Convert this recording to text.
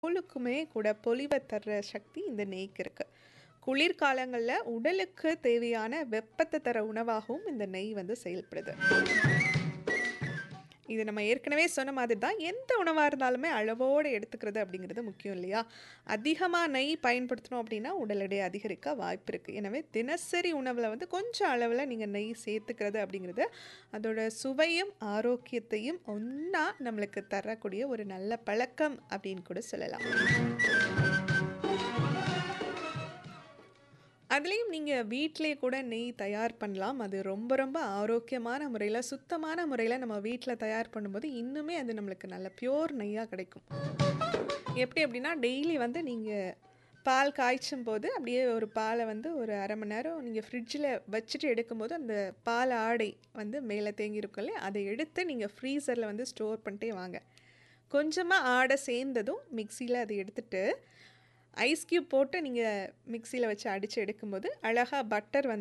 தோலுக்குமே கூட பொலிவ தர்ற சக்தி இந்த நெய்க்கு இருக்கு. குளிர்காலங்கள்ல உடலுக்கு தேவையான வெப்பத்த தர உணவாகவும் இந்த நெய் வந்து செயல்படுது. இது நம்ம ஏற்கனவே சொன்ன மாதிரி தான், எந்த உணவா இருந்தாலுமே அளவோட எடுத்துக்கிறது அப்படிங்கிறது முக்கியம் இல்லையா? அதிகமா நெய் பயன்படுத்தினோம் அப்படின்னா, உடல் எடை அதிகரிக்க வாய்ப்பு இருக்கு. எனவே தினசரி உணவுல வந்து கொஞ்சம் அளவுல நீங்க நெய் சேர்த்துக்கிறது அப்படிங்கிறது, அதோட சுவையும், ஆரோக்கியத்தையும் ஒண்ணா நம்மளுக்கு தரக்கூடிய ஒரு நல்ல பழக்கம் அப்படின்னு கூட சொல்லலாம். அதுலயும் நீங்க வீட்லயே கூட நெய் தயார் பண்ணலாம். அது ரொம்ப ரொம்ப ஆரோக்கியமான முறையில, சுத்தமான முறையில நம்ம வீட்ல தயார் பண்ணும்போது, இன்னுமே அது நம்மளுக்கு நல்ல பியூர் நெய்யா கிடைக்கும். எப்படி அப்படின்னா, டெய்லி வந்து நீங்க பால் காய்ச்சும்போது, அப்படியே ஒரு பால வந்து ஒரு 1/2 மணி நேரம் நீங்க ஃப்ரிட்ஜில வச்சுட்டு எடுக்கும்போது, அந்த பால் ஆடை வந்து மேல தேங்கியிருக்கும் இல்லையா? அத எடுத்து நீங்க ஃப்ரீசர்ல வந்து ஸ்டோர் பண்ணிட்டே வாங்க. கொஞ்சமா ஆடை சேர்ந்ததும் மிக்ஸியில அத எடுத்துட்டு, ஐஸ் கியூப் போட்டு நீங்க மிக்ஸியில வச்சு அடிச்சு எடுக்கும்போது, அழகா பட்டர் வந்து